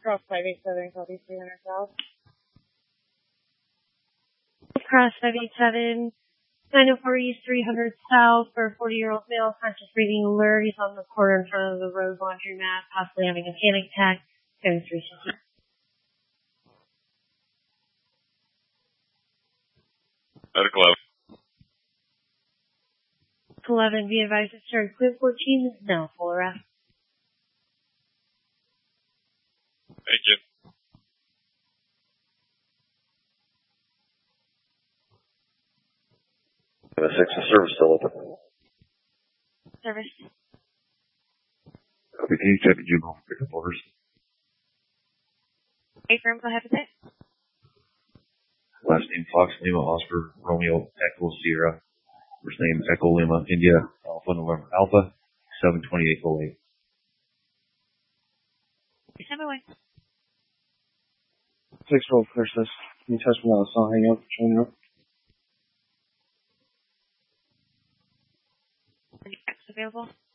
Cross 587, copy 300 South. Cross 587, 904 East 300 South for a 40-year-old male, conscious breathing alert. He's on the corner in front of the Rose Laundromat, possibly having a panic attack. 7360. Medical 11, be advised that started Quid 14 is now full arrest. Thank you. The 6 service still open. Service. Copy, can you check the juvenile for pickup orders? Hey, firm, go ahead with it. Last name Fox Lima Oscar Romeo Echo Sierra. First name Echo Lima India Alpha November Alpha 72808. Step away. 6-year-old Christus. Can you touch me on the song? Hang up, join up. Any X available?